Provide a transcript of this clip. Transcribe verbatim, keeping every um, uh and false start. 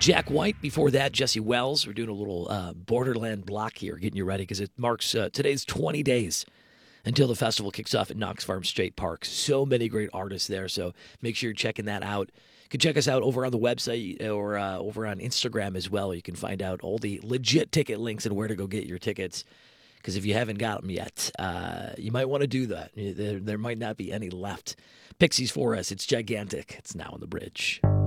Jack White. Before that, Jesse Wells. We're doing a little uh, Borderland block here, getting you ready because it marks uh, today's twenty days until the festival kicks off at Knox Farm State Park. So many great artists there, so make sure you're checking that out. You can check us out over on the website or uh, over on Instagram as well. You can find out all the legit ticket links and where to go get your tickets. Because if you haven't got them yet, uh, you might want to do that. There, there might not be any left. Pixies for us. It's gigantic. It's now on the bridge.